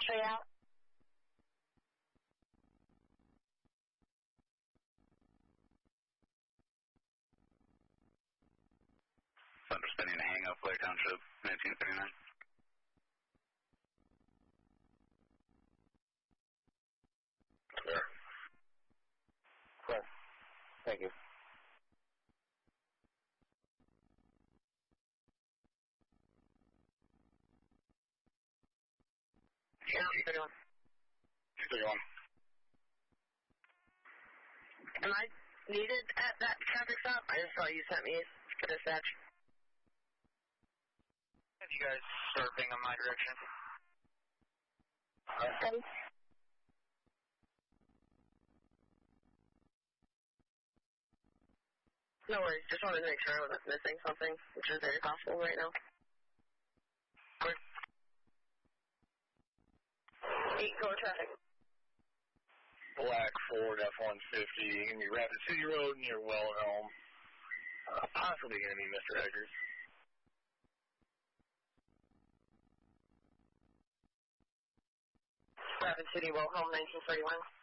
Straight out. Understanding to hang up Blair Township, 1939. Clear. Clear. Thank you. Yeah, 31. 31. Am I needed at that traffic stop? I just saw you sent me for dispatch. Have you guys surfing in my direction? Ready? No worries, just wanted to make sure I wasn't missing something, which is very possible right now. Clear. 8 core traffic. Black Ford F-150, gonna be Rapid City Road near Wilhelm. Possibly gonna be Mr. Eggers. Rapid City, Wilhelm, 1931.